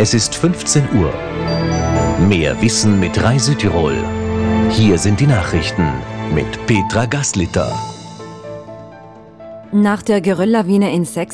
Es ist 15 Uhr. Mehr Wissen mit Reisetirol. Hier sind die Nachrichten mit Petra Gaslitter. Nach der Gerölllawine in